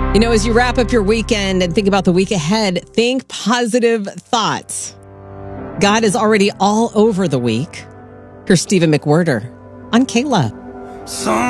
You know, as you wrap up your weekend and think about the week ahead, think positive thoughts. God is already all over the week. Here's Stephen McWhirter on Kayla.